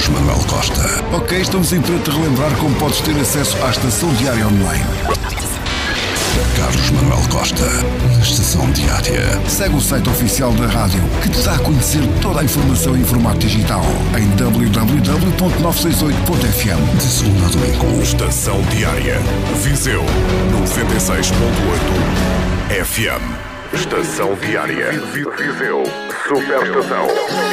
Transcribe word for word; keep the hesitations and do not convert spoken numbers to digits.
Manuel Costa. Ok, estamos em para te relembrar como podes ter acesso à Estação Diária Online. Carlos Manuel Costa, na Estação Diária. Segue o site oficial da rádio, que te dá a conhecer toda a informação em formato digital, em w w w ponto novecentos e sessenta e oito ponto f m. De segunda a domingo. Estação Diária. Viseu noventa e seis ponto oito F M. Estação Diária. Viseu. Superestação.